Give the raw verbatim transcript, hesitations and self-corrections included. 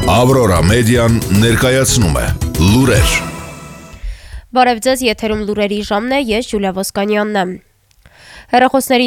Ավրորա մեդիան ներկայացնում է լուրեր։ Բարև ձեզ, եթերում լուրերի ժամն է, ես Ջուլիա Ոսկանյանն եմ։ Հեռախոսների